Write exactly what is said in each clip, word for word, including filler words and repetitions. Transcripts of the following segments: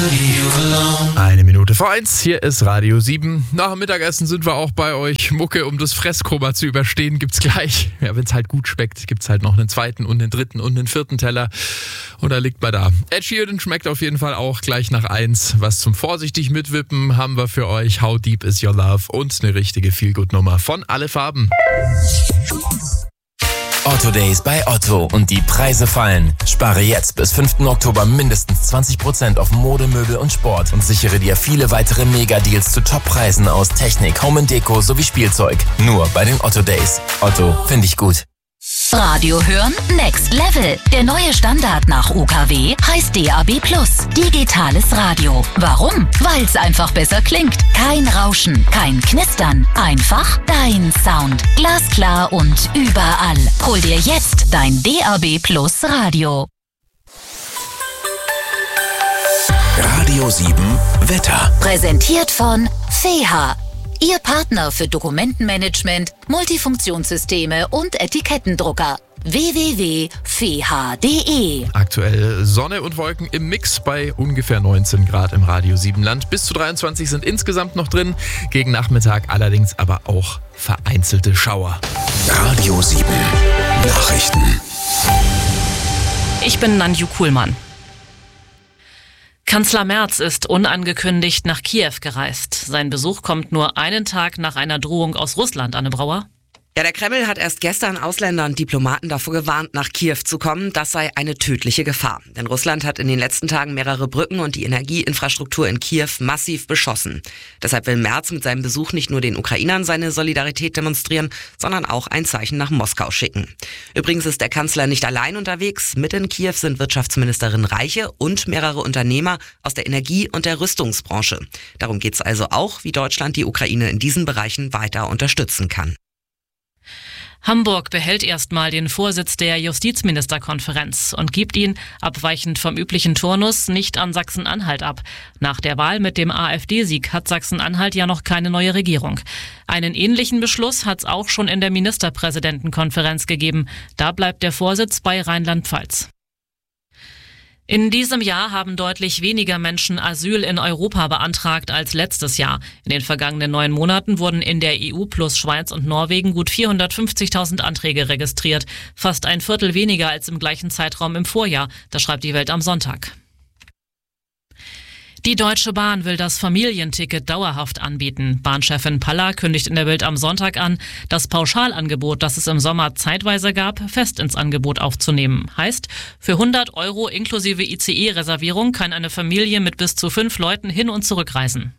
Eine Minute vor eins, hier ist Radio sieben. Nach dem Mittagessen sind wir auch bei euch. Mucke, um das Fresskoma zu überstehen, gibt's gleich. Ja, wenn's halt gut schmeckt, gibt's halt noch einen zweiten und einen dritten und einen vierten Teller. Und da liegt man da. Ed Sheeran schmeckt auf jeden Fall auch gleich nach eins. Was zum vorsichtig mitwippen haben wir für euch. How Deep Is Your Love und eine richtige Feelgood-Nummer von Alle Farben. Otto Days bei Otto und die Preise fallen. Spare jetzt bis fünften Oktober mindestens zwanzig Prozent auf Mode, Möbel und Sport und sichere dir viele weitere Mega-Deals zu Top-Preisen aus Technik, Home and Deko sowie Spielzeug. Nur bei den Otto Days. Otto, finde ich gut. Radio hören Next Level. Der neue Standard nach U K W heißt D A B plus. Digitales Radio. Warum? Weil es einfach besser klingt. Kein Rauschen, kein Knistern. Einfach dein Sound. Glasklar und überall. Hol dir jetzt dein D A B plus Radio. Radio sieben Wetter. Präsentiert von Feha. Ihr Partner für Dokumentenmanagement, Multifunktionssysteme und Etikettendrucker. w w w punkt feha punkt de. Aktuell Sonne und Wolken im Mix bei ungefähr neunzehn Grad im Radio sieben Land. Bis zu dreiundzwanzig sind insgesamt noch drin. Gegen Nachmittag allerdings aber auch vereinzelte Schauer. Radio sieben Nachrichten. Ich bin Nanju Kuhlmann. Kanzler Merz ist unangekündigt nach Kiew gereist. Sein Besuch kommt nur einen Tag nach einer Drohung aus Russland, Anne Brauer. Ja, der Kreml hat erst gestern Ausländer und Diplomaten davor gewarnt, nach Kiew zu kommen. Das sei eine tödliche Gefahr. Denn Russland hat in den letzten Tagen mehrere Brücken und die Energieinfrastruktur in Kiew massiv beschossen. Deshalb will Merz mit seinem Besuch nicht nur den Ukrainern seine Solidarität demonstrieren, sondern auch ein Zeichen nach Moskau schicken. Übrigens ist der Kanzler nicht allein unterwegs. Mit in Kiew sind Wirtschaftsministerin Reiche und mehrere Unternehmer aus der Energie- und der Rüstungsbranche. Darum geht es also auch, wie Deutschland die Ukraine in diesen Bereichen weiter unterstützen kann. Hamburg behält erstmal den Vorsitz der Justizministerkonferenz und gibt ihn, abweichend vom üblichen Turnus, nicht an Sachsen-Anhalt ab. Nach der Wahl mit dem AfD-Sieg hat Sachsen-Anhalt ja noch keine neue Regierung. Einen ähnlichen Beschluss hat es auch schon in der Ministerpräsidentenkonferenz gegeben. Da bleibt der Vorsitz bei Rheinland-Pfalz. In diesem Jahr haben deutlich weniger Menschen Asyl in Europa beantragt als letztes Jahr. In den vergangenen neun Monaten wurden in der E U plus Schweiz und Norwegen gut vierhundertfünfzigtausend Anträge registriert. Fast ein Viertel weniger als im gleichen Zeitraum im Vorjahr. Das schreibt die Welt am Sonntag. Die Deutsche Bahn will das Familienticket dauerhaft anbieten. Bahnchefin Paller kündigt in der Bild am Sonntag an, das Pauschalangebot, das es im Sommer zeitweise gab, fest ins Angebot aufzunehmen. Heißt, für hundert Euro inklusive I C E-Reservierung kann eine Familie mit bis zu fünf Leuten hin und zurück reisen.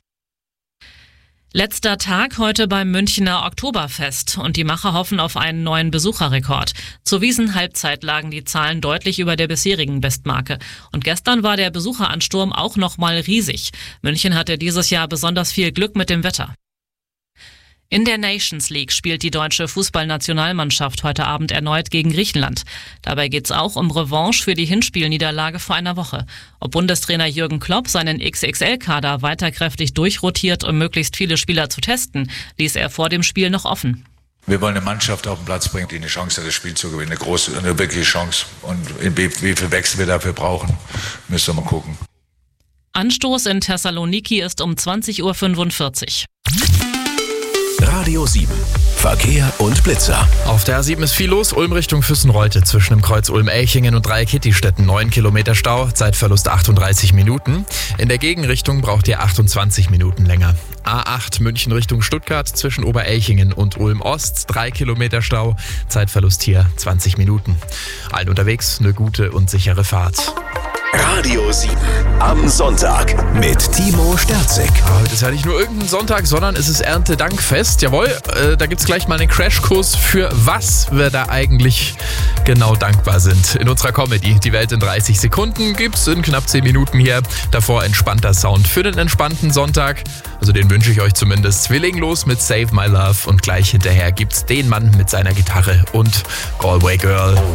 Letzter Tag heute beim Münchner Oktoberfest und die Macher hoffen auf einen neuen Besucherrekord. Zur Wiesn-Halbzeit lagen die Zahlen deutlich über der bisherigen Bestmarke. Und gestern war der Besucheransturm auch nochmal riesig. München hatte dieses Jahr besonders viel Glück mit dem Wetter. In der Nations League spielt die deutsche Fußballnationalmannschaft heute Abend erneut gegen Griechenland. Dabei geht es auch um Revanche für die Hinspielniederlage vor einer Woche. Ob Bundestrainer Jürgen Klopp seinen X X L-Kader weiter kräftig durchrotiert, um möglichst viele Spieler zu testen, ließ er vor dem Spiel noch offen. Wir wollen eine Mannschaft auf den Platz bringen, die eine Chance hat, das Spiel zu gewinnen. Eine große, eine wirkliche Chance. Und wie, wie viel Wechsel wir dafür brauchen, müssen wir mal gucken. Anstoß in Thessaloniki ist um zwanzig Uhr fünfundvierzig. Radio sieben. Verkehr und Blitzer. Auf der A sieben ist viel los. Ulm Richtung Füssenreuth zwischen dem Kreuz Ulm-Elchingen und Dreieck-Hittistetten neun Kilometer Stau, Zeitverlust achtunddreißig Minuten. In der Gegenrichtung braucht ihr achtundzwanzig Minuten länger. A acht München Richtung Stuttgart zwischen Oberelchingen und Ulm-Ost, drei Kilometer Stau, Zeitverlust hier zwanzig Minuten. Allen unterwegs eine gute und sichere Fahrt. Radio sieben am Sonntag mit Timo Sterzig. Heute ist ja nicht nur irgendein Sonntag, sondern es ist Erntedankfest. Jawohl, äh, da gibt's gleich mal einen Crashkurs für was wir da eigentlich genau dankbar sind. In unserer Comedy Die Welt in dreißig Sekunden gibt's in knapp zehn Minuten hier. Davor entspannter Sound für den entspannten Sonntag. Also den wünsche ich euch zumindest. Wir legen los mit Save My Love und gleich hinterher gibt's den Mann mit seiner Gitarre und Galway Girl.